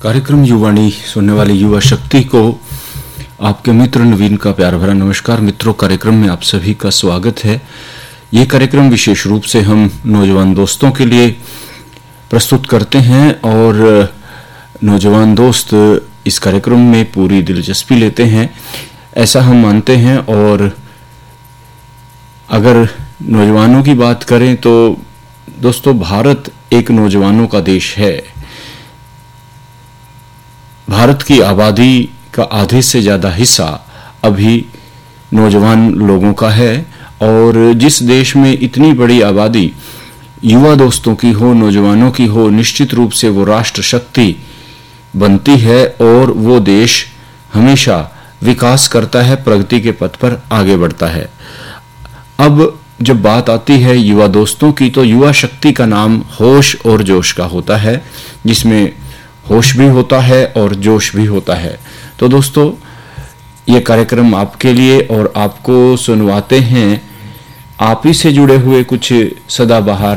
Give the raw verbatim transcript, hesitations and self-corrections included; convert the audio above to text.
कार्यक्रम युवाणी सुनने वाली युवा शक्ति को आपके मित्र नवीन का प्यार भरा नमस्कार। मित्रों, कार्यक्रम में आप सभी का स्वागत है। ये कार्यक्रम विशेष रूप से हम नौजवान दोस्तों के लिए प्रस्तुत करते हैं और नौजवान दोस्त इस कार्यक्रम में पूरी दिलचस्पी लेते हैं, ऐसा हम मानते हैं। और अगर नौजवानों की बात करें तो दोस्तों, भारत एक नौजवानों का देश है। भारत की आबादी का आधे से ज़्यादा हिस्सा अभी नौजवान लोगों का है और जिस देश में इतनी बड़ी आबादी युवा दोस्तों की हो, नौजवानों की हो, निश्चित रूप से वो राष्ट्र शक्ति बनती है और वो देश हमेशा विकास करता है, प्रगति के पथ पर आगे बढ़ता है। अब जब बात आती है युवा दोस्तों की तो युवा शक्ति का नाम होश और जोश का होता है, जिसमें होश भी होता है और जोश भी होता है। तो दोस्तों, ये कार्यक्रम आपके लिए और आपको सुनवाते हैं आप ही से जुड़े हुए कुछ सदाबहार